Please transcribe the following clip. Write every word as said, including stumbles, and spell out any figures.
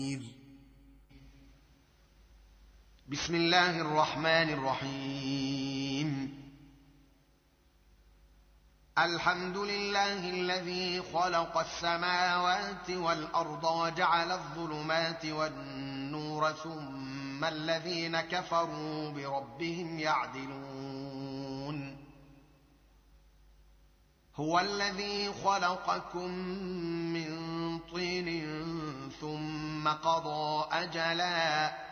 بسم الله الرحمن الرحيم. الحمد لله الذي خلق السماوات والأرض وجعل الظلمات والنور ثم الذين كفروا بربهم يعدلون. هو الذي خلقكم من طين ثم قضى أجلاً